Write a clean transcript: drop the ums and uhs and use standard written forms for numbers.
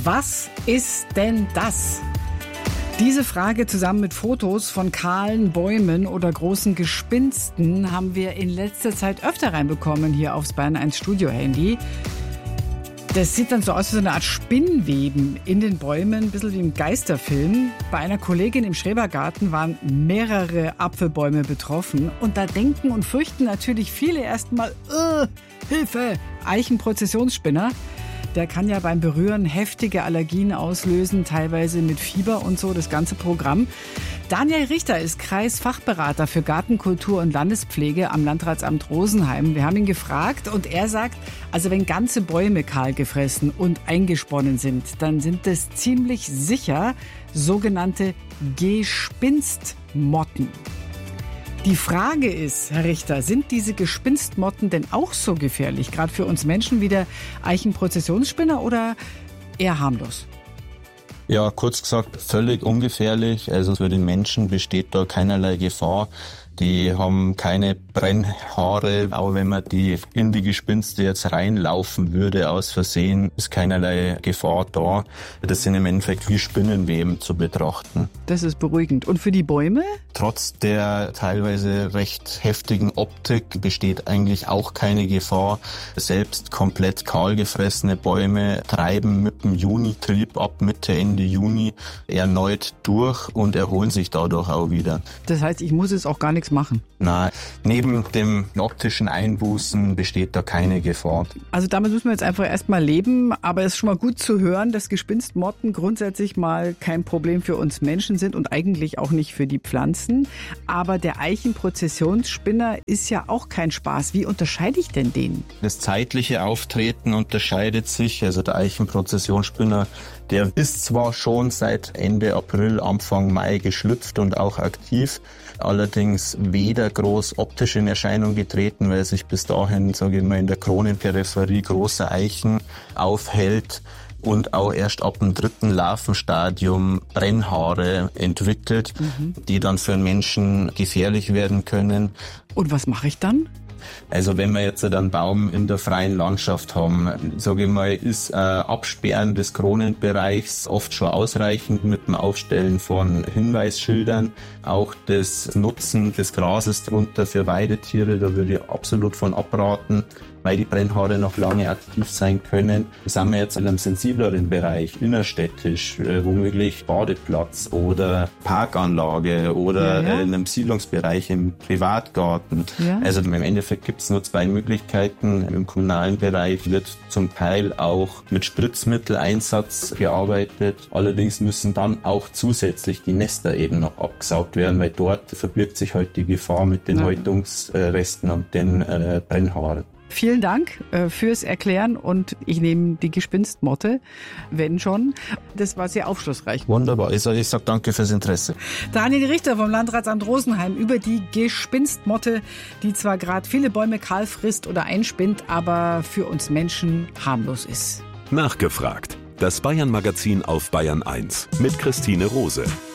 Was ist denn das? Diese Frage zusammen mit Fotos von kahlen Bäumen oder großen Gespinsten haben wir in letzter Zeit öfter reinbekommen hier aufs Bayern 1 Studio-Handy. Das sieht dann so aus wie so eine Art Spinnweben in den Bäumen, ein bisschen wie im Geisterfilm. Bei einer Kollegin im Schrebergarten waren mehrere Apfelbäume betroffen. Und da denken und fürchten natürlich viele erstmal, Hilfe, Eichenprozessionsspinner. Der kann ja beim Berühren heftige Allergien auslösen, teilweise mit Fieber und so, das ganze Programm. Daniel Richter ist Kreisfachberater für Gartenkultur und Landespflege am Landratsamt Rosenheim. Wir haben ihn gefragt und er sagt, also wenn ganze Bäume kahl gefressen und eingesponnen sind, dann sind das ziemlich sicher sogenannte Gespinstmotten. Die Frage ist, Herr Richter, sind diese Gespinstmotten denn auch so gefährlich, gerade für uns Menschen wie der Eichenprozessionsspinner oder eher harmlos? Ja, kurz gesagt, völlig ungefährlich. Also für den Menschen besteht da keinerlei Gefahr. Die haben keine Brennhaare, auch wenn man in die Gespinste jetzt reinlaufen würde aus Versehen, ist keinerlei Gefahr da. Das sind im Endeffekt wie Spinnenweben zu betrachten. Das ist beruhigend. Und für die Bäume? Trotz der teilweise recht heftigen Optik besteht eigentlich auch keine Gefahr. Selbst komplett kahl gefressene Bäume treiben mit dem Junitrieb ab Mitte, Ende Juni erneut durch und erholen sich dadurch auch wieder. Das heißt, ich muss jetzt auch gar nichts machen? Nein, neben dem optischen Einbußen besteht da keine Gefahr. Also damit müssen wir jetzt einfach erstmal leben, aber es ist schon mal gut zu hören, dass Gespinstmotten grundsätzlich mal kein Problem für uns Menschen sind und eigentlich auch nicht für die Pflanzen. Aber der Eichenprozessionsspinner ist ja auch kein Spaß. Wie unterscheide ich denn den? Das zeitliche Auftreten unterscheidet sich. Also der Eichenprozessionsspinner, der ist zwar schon seit Ende April, Anfang Mai geschlüpft und auch aktiv, allerdings weder groß optisch in Erscheinung getreten, weil er sich bis dahin, sage ich mal, in der Kronenperipherie großer Eichen aufhält und auch erst ab dem 3. Larvenstadium Brennhaare entwickelt, die dann für den Menschen gefährlich werden können. Und was mache ich dann? Also wenn wir jetzt einen Baum in der freien Landschaft haben, sage ich mal, ist Absperren des Kronenbereichs oft schon ausreichend mit dem Aufstellen von Hinweisschildern. Auch das Nutzen des Grases drunter für Weidetiere, da würde ich absolut von abraten, weil die Brennhaare noch lange aktiv sein können. Sind wir jetzt in einem sensibleren Bereich, innerstädtisch, womöglich Badeplatz oder Parkanlage oder in einem Siedlungsbereich im Privatgarten. Ja. Also im Endeffekt gibt es nur 2 Möglichkeiten. Im kommunalen Bereich wird zum Teil auch mit Spritzmitteleinsatz gearbeitet. Allerdings müssen dann auch zusätzlich die Nester eben noch abgesaugt werden, weil dort verbirgt sich halt die Gefahr mit den Häutungsresten und den Brennhaaren. Vielen Dank fürs Erklären und ich nehme die Gespinstmotte, wenn schon. Das war sehr aufschlussreich. Wunderbar, ich sage danke fürs Interesse. Daniel Richter vom Landratsamt Rosenheim über die Gespinstmotte, die zwar gerade viele Bäume kahl frisst oder einspinnt, aber für uns Menschen harmlos ist. Nachgefragt. Das Bayern-Magazin auf Bayern 1 mit Christine Rose.